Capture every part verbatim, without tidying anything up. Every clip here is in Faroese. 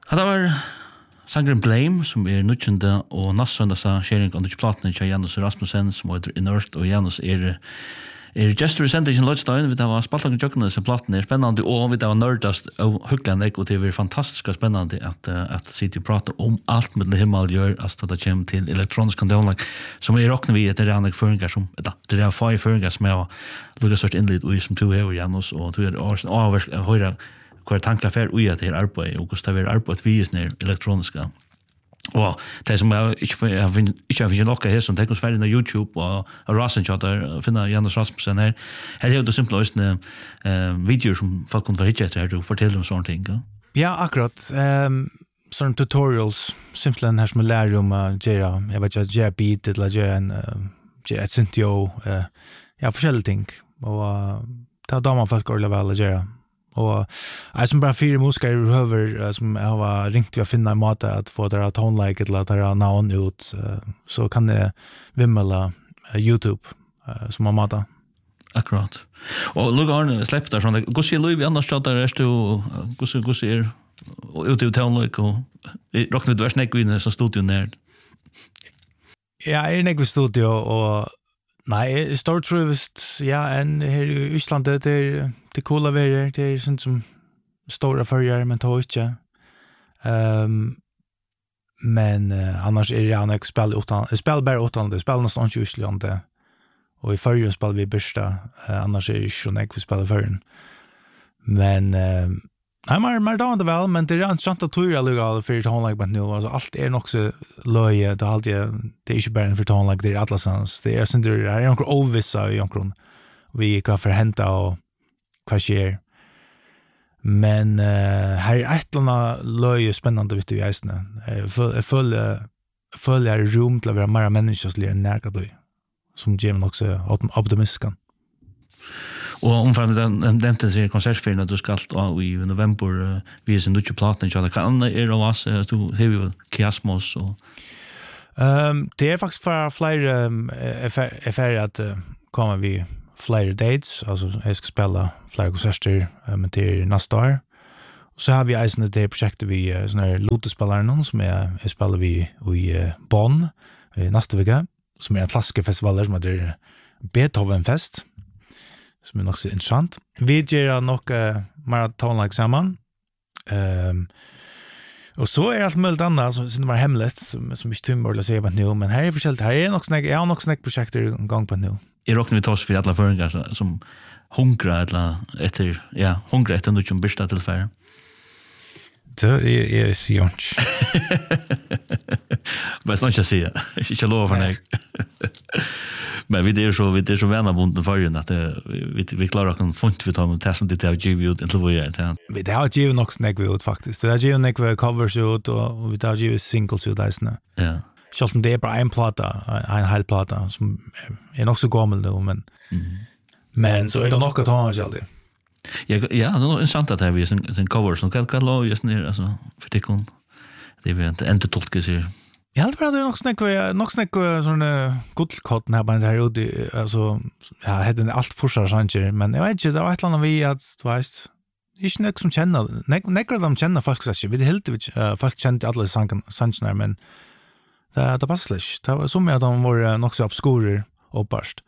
Det var sangren Blame, som er nuttjende og nassøndasa sharing av nuttjeplaten til Janus Rasmussen, som heter Inert, og Janus er er gestor i sendingen Lloydstein, vi har spaltet av jøkkene disse platen er spennende, og vi har nørdast og hyggelig, og det er fantastisk spennende at, at sitte og prate om alt med det himmel gjør, altså det kommer til elektronisk download, som er råkner vi etter rene føringer, som, det er fire føringer som jeg har lukket størst innlitt ui som du har, Janus, og du er avversk, høyre hva tankla fer ui at det er arbeid, og hvordan det er arbeid vi er elektroniska. Og det som jeg ikke jeg finner ikke finner nokka her som tenker oss ferdig på YouTube og Rasen chatter finner Janus Rasmussen her. Her er det simpelt også eh videoer som folk kan få hit etter her og fortelle om sånne ting. Ja, ja akkurat. Um, sånne tutorials simpelt her som lærer om uh, Jera, jeg vet ikke, Jera beat eller Jera en uh, Jera et syntio, uh, ja, forskjellige ting. Og uh, det er da man folk ordentlig vel Jera. Og jeg som bare fire musikere i høver som jeg har ringt til å finne en måte at få dere tone-like eller at dere navn ut, så kan jeg vimmele YouTube som har måte. Akkurat. Og lukk Arne slipper der sånn, hvordan er Louis annars chatter er du, hvordan er ute i tone-like og råkner du er snakk som studio nær? Ja, jeg er nekk i studio og nei, jeg står truvist, ja, enn her i Østlandet, det er det coola verer, det er sånt som stora förjar men tar inte. Um, men uh, annars är det gärna att spela utan, spela bara utan det, spela nästan inte i Østlandet. Och i förrjun spelar vi börsta, uh, annars är det inte så vi spelar förrjun. Men uh, nej, man, man är det väl, men det är inte sant att tuga lugar för tonlag band nu. Alltså allt är nog så löje, det är alltid, det är inte bara för tonlag, det är alla sans. Det är sånt där, det är några ovissa i omkron. Vi kan förhänta och vad sker. Men uh, här är ett eller annat löje spännande vet du i eisene. Jag följer rum till att vara mer människor som är närka då. Som ger mig också optimiskan. Og omfram den nevnte sig konsertferien at du skal alt i november uh, vise en dutje platen, hva annet er av oss? Du har jo Kiasmos og... Um, det er faktisk for flere um, er ferdig at uh, kommer vi flere dates, altså jeg skal spille flere konserter uh, men til neste år. Og så har vi eisende det prosjektet vi uh, sånne her lotespillere som er, jeg spiller vi i uh, Bonn uh, neste vecka, som er en klassikerfestival som heter Beethovenfest, som er nok så interessant. Vi gjør nok uh, maratonlag sammen. Um, og så er alt mulig annet, som, som er hemmelig, som, som ikke tømmer å se på nå, men her er forskjellig. Her er nok snakk, jeg har nok snakk prosjekter en gang på nå. Jeg råkner vi tar oss for alle føringer som hungrer eller etter, ja, hungrer etter noe som børste tilfære. Det er, jeg sier ikke. Men sånn ikke jeg sier. Ikke lov for meg. Men vi er så, vi er så vennabunden for en at det, vi, vi klarer å funnet vi tar med det som det har givet ut inntil vi gjør. Det har givet nok snakk vi ut faktisk. Det har givet nok covers ut og vi har givet singles ut eisene. Ja. Selv om det er bare en plata, en hel plata som er nok så gammel nå, men, mm. men så er det nok å ta hans alltid. Ja, ja, det er sant at det er sin, sin covers, og hva lov just nere, altså, for det kan, det er ikke enda tolke sier. Jeg heldur bare at det er nok snakk, nok snakk sånne gullkotten her, bare her ute, altså, ja, det er alt forsvar sanger, men jeg vet ikke, det var et eller annet vi at, du veist, ikke nek som kjenner, nek, nekker de kjenner folk, ikke, vi er helt ikke, uh, folk kjente alle sangene, men det, det passer ikke, det var så mye at de var nok så obskurer og barst.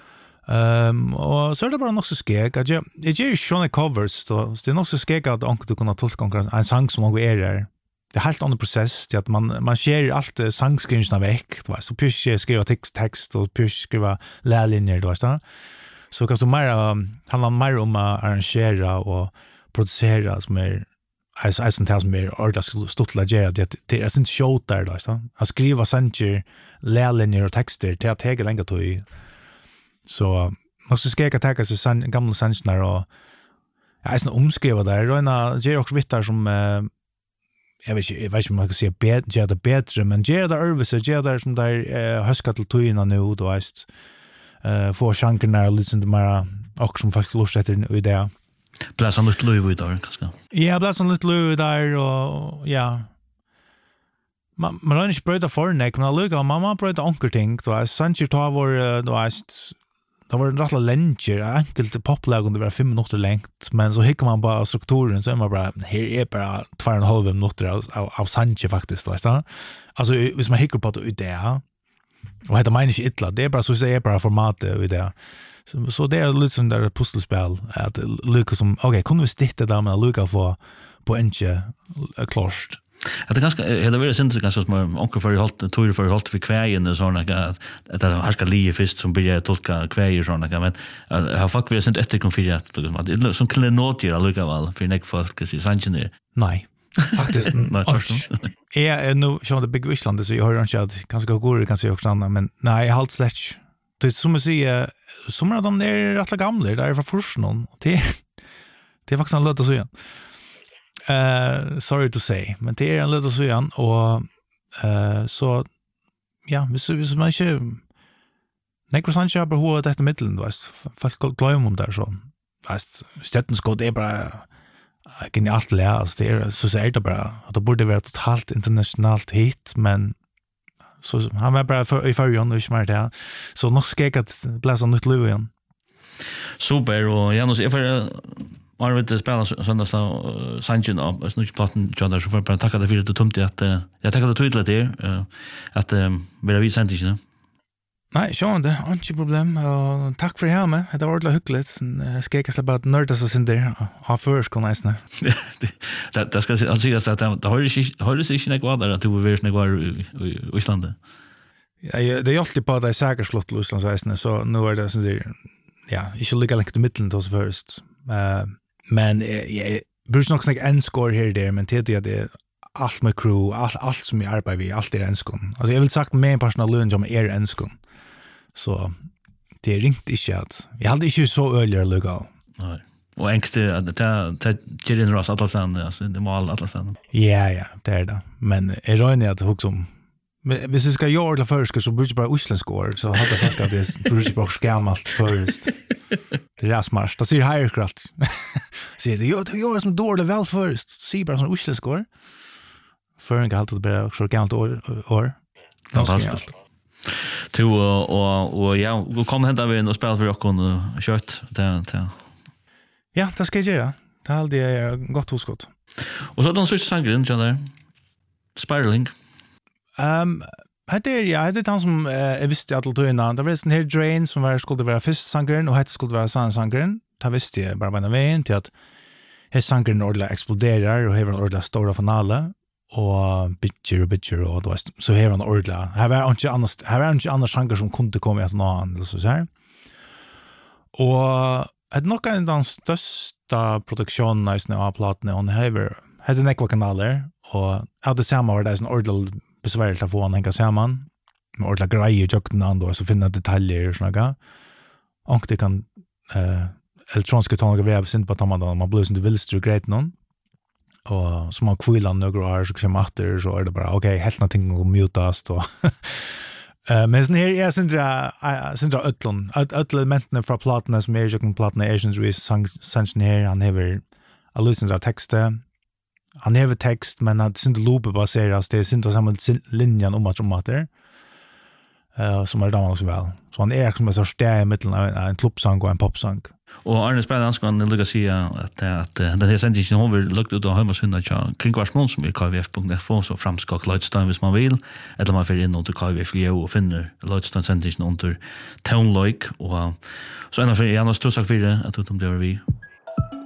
Um, og så er det bare nok så skek at jeg, jeg gjør ikke sånne covers så det er nok så skek at onker du kunne tolke en sang som noe er her det er helt annen prosess det at man, man skjer alt sangskrinsene vekk du vet, så pyrst jeg skriver tekst, tekst og pyrst skriver lærlinjer du vet, så kan det mer, handler mer om å arrangere og produsere som er jeg synes det som er ordentlig stort til å gjøre det, det er ikke sjåt der å skrive sanger, lærlinjer og tekster til at jeg er lenger til så nå skal jeg ikke tenke seg san, gamle sanger og jeg er sånn omskrivet der og en av gjør også vittar som eh, jeg vet ikke, jeg vet ikke om jeg kan si bet, gjør det bedre, men gjør det øvelse gjør det som der eh, høsker til tøyene nå du veist eh, få sjankerne og litt sånn det mer og som faktisk lurt etter i det ble sånn litt løy i der kanskje ja, ble sånn litt løy i der og ja man man har ikke brøyta for nek men alluga mamma brøyta onker ting du veist sanger tar vår du veist det var en rättla länger, enkelt poplag om det var fem minuter längt, men så hickar man bara strukturen så är man bara, här är bara två och en halv minuter av, av, av Sanche faktiskt, vet du? Alltså, hvis man hickar på det idé, och det menar inte illa, det är bara så att säga bara formatet och idé. Så, så det är lite som där pusselspel, att Luka som, okej, okay, kunde vi stitta där med Luka få på inte klart. Att det ganska det var synd ganska som onkel för hållt tur för hållt för kvägen och såna att att det har ska lie först som börjar tolka kväger såna men har fuck vi synd efter konfiguratt det som klenotier att lucka väl för nek folk så sanchen där. Nej. Faktiskt är är nu så det Big Wishland så jag har inte att ganska går kanske också andra men nej halt släch. Det som man säger som av dem är rätt gamla där är från först någon det det är faktiskt en låt att säga. Uh, sorry to say, men det är en lite så igen och uh, så ja, hvis, hvis man inte Nekro Sanchez har behov av detta middelen, du vet, fast glöm om där så fast Stettenskott är bara genialt lä, alltså det är så säger det bara att det borde vara totalt internationellt hit, men så han var bara för, i förrjön och smart det så nog ska jag att bläsa nytt liv igen. Super, och Janus, jag får Man vet spela söndags så Sanchen av snutplatten John så får bara tacka dig för att du tomte att jag tackar dig tydligt där att vara vi sent inte. Nej, så det är inte problem och tack för det med. Det var ordentligt hyggligt. Ska jag släppa att nörda så sen där. Ha först kan nästan. Det det ska alltså att det har ju har det sig inte kvar där att du vill snägga i Island. Ja, det är alltid på det säkert slott i Island så nu är det så där ja, inte lika långt i mitten då först. Eh men jag brukar nog snacka en score här där men det är det allt med crew allt allt som jag arbetar vid allt är enskon. Alltså jag vill sagt med en personal lön som är enskon. Så det är ringt inte att jag hade inte så öliga legal. Nej. Och ängste att det det ger in ras alla sen alltså det mål alla sen. Ja ja, det är det. Men är det inte att hugga om men hvis vi skal gjøre det først, så burde bare Oslo år, så hadde jeg faktisk at det burde bare skammelt først. Det er smart. Da sier Heirekraft. Sier det, jo, det gjør det som dårlig vel først. Sier bare sånn Oslo år. Før en galt at det bare så gammelt år. Fantastisk. To, og, og ja, du kom hente vi inn og spille for dere og kjøtt til. Ja, det skal jeg gjøre. Det er aldri godt hosgått. Og så er den sørste sangeren, kjenner Spiraling. Um, det er, ja, det er han som uh, jeg visste i alle tøyene. Det var en her Drain som var, skulle være første sangeren, og hette skulle være sann sangeren. Det visste jeg bare på veien til at her sangeren ordentlig eksploderer, og her var en ordentlig stor finale, og bitcher og bitcher, og det var, så her var en ordentlig. Her var ikke annars, her var ikke andre sanger som kunne komme i et noe annet, så her. Og det er nok en av de største produksjonene av platene, og her var, her er nekva kanaler, og ja, det samme var det en ordentlig besvärligt att få han hänga samman med ordentliga grejer och andra så finna detaljer och såna. Och det kan eh elektroniska toner vara synd på att man man blues inte vill stru great någon. Och som har kvällan några år så kommer efter så är det bara okej, okay, helt någonting att mutas då. Eh men sen här är syndra syndra öllon öll elementen från plattorna som är ju plattorna Asians Reese sanction här han har a lyssnar texter. Han har text men han syns loopet baseras det syns samma linjen om att om att det eh som är dagens väl. Så han är som en sorts stäj i mitten av en klubbsång och en popsång. Och Arne spelar ganska en lucka säga att att den här sändningen har väl lukt ut och hemma sunda kring kvarsmån som är k v f punkt f o så framskak Lightstone hvis man vill eller man får in under k v f och finner Lightstone sändningen under Town Like och så ena för Janus tog sak för det att de det var vi